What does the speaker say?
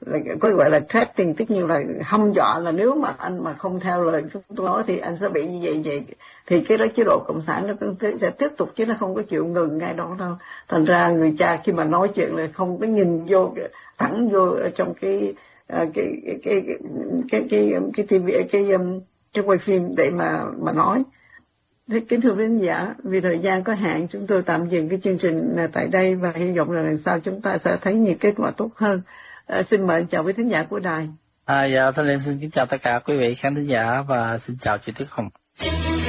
có gọi là threatening, tất nhiên là hăm dọa, là nếu mà anh mà không theo lời chúng tôi nói thì anh sẽ bị như vậy. Thì cái đó chế độ cộng sản nó sẽ tiếp tục, chứ nó không có chịu ngừng ngay đó đâu. Thành ra người cha khi mà nói chuyện là không có nhìn vô thẳng vô trong cái TV, cái quay phim để mà nói. Kính thưa quý khán giả, vì thời gian có hạn, chúng tôi tạm dừng cái chương trình tại đây và hy vọng là lần sau chúng ta sẽ thấy những kết quả tốt hơn. Xin mời chào quý khán giả của đài. Dạ, Thanh Liêm xin kính chào tất cả quý vị khán thính giả và xin chào chị Tuyết Hồng.